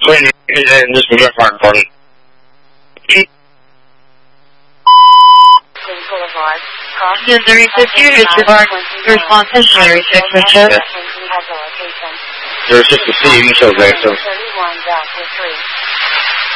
所以你这是没法管。 Is the recipient Richard responsibility secretary? There's just a C in so there, so.